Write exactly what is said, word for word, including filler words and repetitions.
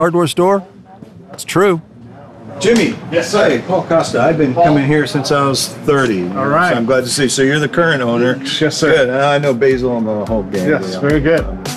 hardware store? It's true. Jimmy. Yes, sir. Hey, Paul Costa. I've been coming here since I was thirty. All right. So I'm glad to see. So you're the current owner. Yes, sir. Good. I know Basil and the whole gang. Yes, very good.